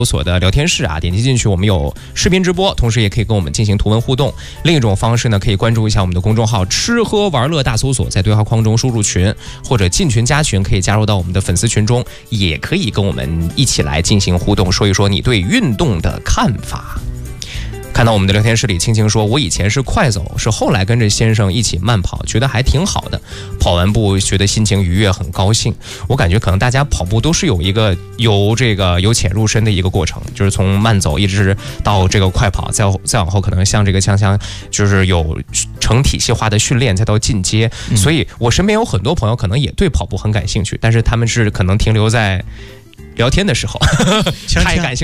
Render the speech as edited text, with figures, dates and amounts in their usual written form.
所的聊天室啊，点击进去我们有视频直播，同时也可以跟我们进行图文互动。另一种方式呢，可以关注一下我们的公众号吃喝玩乐大搜索，在对话框中输入群或者进群加群，可以加入到我们的粉丝群中，也可以跟我们一起来进行互动，说一说你对运动的看法。看到我们的聊天室里，青青说，我以前是快走，是后来跟着先生一起慢跑，觉得还挺好的，跑完步觉得心情愉悦，很高兴。我感觉可能大家跑步都是有一个由浅入深的一个过程，就是从慢走一直到这个快跑，再往后可能像这个锵锵就是有成体系化的训练，再到进阶。所以我身边有很多朋友可能也对跑步很感兴趣，但是他们是可能停留在聊天的时候，太感兴趣。